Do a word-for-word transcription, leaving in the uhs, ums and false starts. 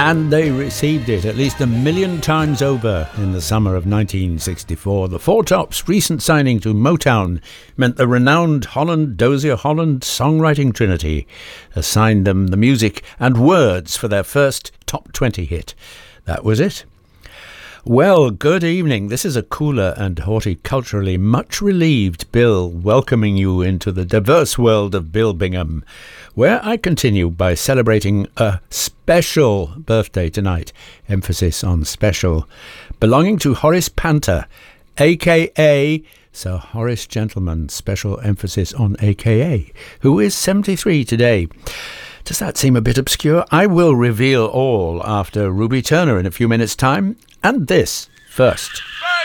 And they received it at least a million times over in the summer of nineteen sixty-four. The Four Tops' recent signing to Motown meant the renowned Holland Dozier Holland songwriting trinity assigned them the music and words for their first top twenty hit. That was it. Well, good evening. This is a cooler and horticulturally much relieved Bill welcoming you into the diverse world of Bill Bingham, where I continue by celebrating a special birthday tonight, emphasis on special, belonging to Horace Panter, a k a. Sir Horace Gentleman, special emphasis on a k a, who is seventy-three today. Does that seem a bit obscure? I will reveal all after Ruby Turner in a few minutes' time. And this first.